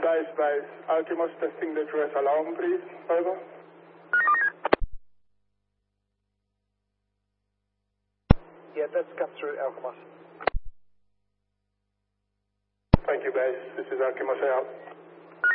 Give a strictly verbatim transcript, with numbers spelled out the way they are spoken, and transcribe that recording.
base, base. Alkimos testing the dress alarm, please. Over. Yeah, that's come through, Alkimos. Thank you, base. This is Alkimos out.